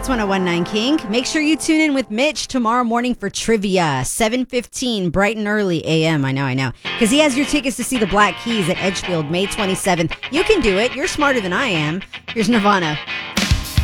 It's 1019 King. Make sure you tune in with Mitch tomorrow morning for trivia. 7:15, bright and early a.m. I know. Because he has your tickets to see the Black Keys at Edgefield May 27th. You can do it. You're smarter than I am. Here's Nirvana.